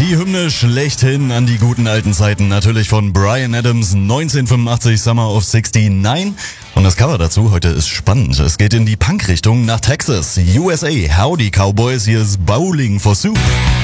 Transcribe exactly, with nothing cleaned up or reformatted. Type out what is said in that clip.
Die Hymne schlechthin an die guten alten Zeiten, natürlich von Bryan Adams, neunzehnhundertfünfundachtzig, Summer of sixty-nine. Und das Cover dazu heute ist spannend. Es geht in die Punk-Richtung nach Texas, U S A. Howdy Cowboys, hier ist Bowling for Soup.